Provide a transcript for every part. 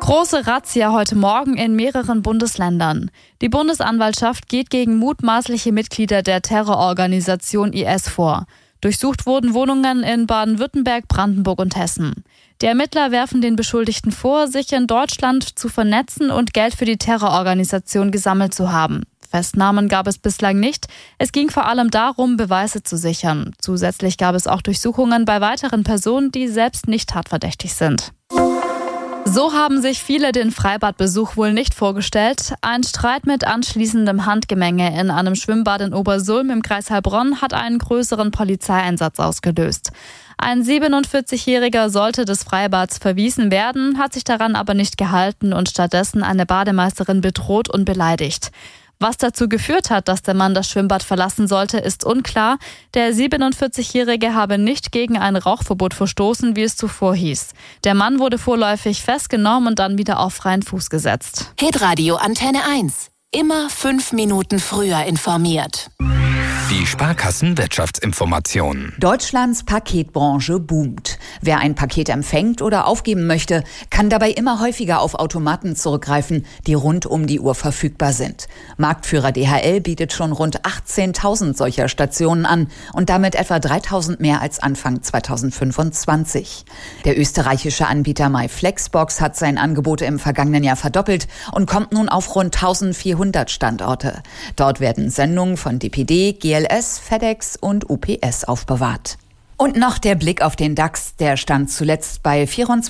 Große Razzia heute Morgen in mehreren Bundesländern. Die Bundesanwaltschaft geht gegen mutmaßliche Mitglieder der Terrororganisation IS vor. Durchsucht wurden Wohnungen in Baden-Württemberg, Brandenburg und Hessen. Die Ermittler werfen den Beschuldigten vor, sich in Deutschland zu vernetzen und Geld für die Terrororganisation gesammelt zu haben. Festnahmen gab es bislang nicht. Es ging vor allem darum, Beweise zu sichern. Zusätzlich gab es auch Durchsuchungen bei weiteren Personen, die selbst nicht tatverdächtig sind. So haben sich viele den Freibadbesuch wohl nicht vorgestellt. Ein Streit mit anschließendem Handgemenge in einem Schwimmbad in Obersulm im Kreis Heilbronn hat einen größeren Polizeieinsatz ausgelöst. Ein 47-Jähriger sollte des Freibads verwiesen werden, hat sich daran aber nicht gehalten und stattdessen eine Bademeisterin bedroht und beleidigt. Was dazu geführt hat, dass der Mann das Schwimmbad verlassen sollte, ist unklar. Der 47-Jährige habe nicht gegen ein Rauchverbot verstoßen, wie es zuvor hieß. Der Mann wurde vorläufig festgenommen und dann wieder auf freien Fuß gesetzt. Hitradio Antenne 1. Immer 5 Minuten früher informiert. Die Sparkassen-Wirtschaftsinformationen. Deutschlands Paketbranche boomt. Wer ein Paket empfängt oder aufgeben möchte, kann dabei immer häufiger auf Automaten zurückgreifen, die rund um die Uhr verfügbar sind. Marktführer DHL bietet schon rund 18.000 solcher Stationen an und damit etwa 3.000 mehr als Anfang 2025. Der österreichische Anbieter MyFlexbox hat sein Angebot im vergangenen Jahr verdoppelt und kommt nun auf rund 1.400 Standorte. Dort werden Sendungen von DPD, GLS, FedEx und UPS aufbewahrt. Und noch der Blick auf den DAX, der stand zuletzt bei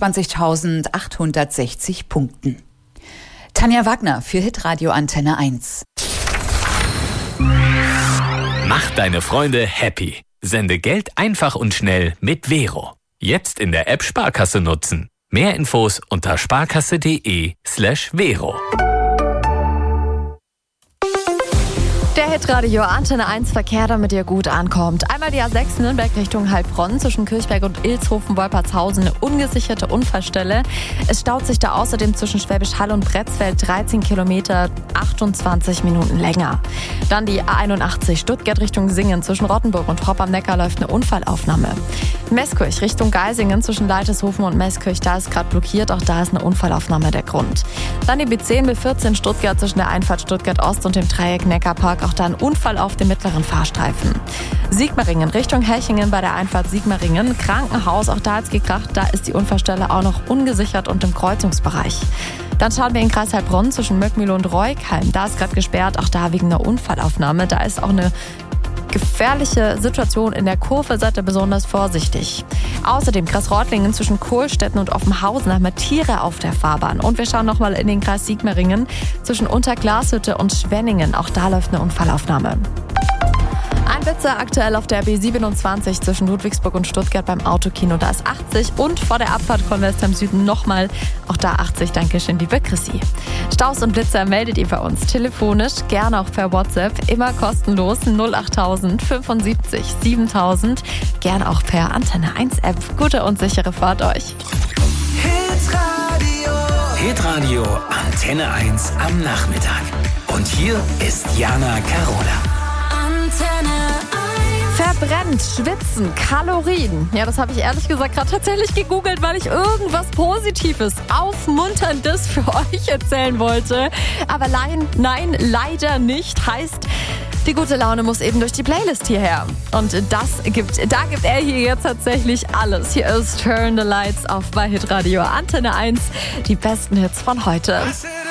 24.860 Punkten. Tanja Wagner für Hitradio Antenne 1. Mach deine Freunde happy. Sende Geld einfach und schnell mit Vero. Jetzt in der App Sparkasse nutzen. Mehr Infos unter sparkasse.de/Vero. Der Hitradio Antenne 1 Verkehr, damit ihr gut ankommt. Einmal die A6 Nürnberg Richtung Heilbronn zwischen Kirchberg und Ilshofen-Wolpertshausen, eine ungesicherte Unfallstelle. Es staut sich da außerdem zwischen Schwäbisch Hall und Bretzfeld 13 Kilometer, 28 Minuten länger. Dann die A81 Stuttgart Richtung Singen zwischen Rottenburg und Hopp am Neckar läuft eine Unfallaufnahme. Meßkirch Richtung Geisingen zwischen Leiteshofen und Meßkirch, da ist gerade blockiert, auch da ist eine Unfallaufnahme der Grund. Dann die B10 B14 Stuttgart zwischen der Einfahrt Stuttgart Ost und dem Dreieck Neckarpark, auch da ein Unfall auf dem mittleren Fahrstreifen. Sigmaringen Richtung Hechingen bei der Einfahrt Sigmaringen. Krankenhaus, auch da hat's gekracht. Da ist die Unfallstelle auch noch ungesichert und im Kreuzungsbereich. Dann schauen wir in Kreis Heilbronn zwischen Möckmühle und Reukheim. Da ist gerade gesperrt, auch da wegen einer Unfallaufnahme. Da ist auch eine gefährliche Situation in der Kurve, seid ihr besonders vorsichtig. Außerdem Kreis Reutlingen zwischen Kohlstetten und Offenhausen haben wir Tiere auf der Fahrbahn. Und wir schauen nochmal in den Kreis Sigmaringen zwischen Unterglashütte und Schwenningen. Auch da läuft eine Unfallaufnahme. Ein Blitzer aktuell auf der B27 zwischen Ludwigsburg und Stuttgart beim Autokino. Da ist 80 und vor der Abfahrt von Westheim Süden nochmal, auch da 80. Dankeschön, liebe Chrissy. Staus und Blitzer meldet ihr bei uns telefonisch, gerne auch per WhatsApp, immer kostenlos 08000 75 7000, gerne auch per Antenne 1 App. Gute und sichere Fahrt euch. Hitradio Antenne 1 am Nachmittag. Und hier ist Jana Carola. Verbrennt, schwitzen, Kalorien. Ja, das habe ich ehrlich gesagt gerade tatsächlich gegoogelt, weil ich irgendwas Positives, Aufmunterndes für euch erzählen wollte. Aber nein, leider nicht. Heißt, die gute Laune muss eben durch die Playlist hierher. Und da gibt er hier jetzt tatsächlich alles. Hier ist Turn the Lights auf bei Hitradio Antenne 1. Die besten Hits von heute.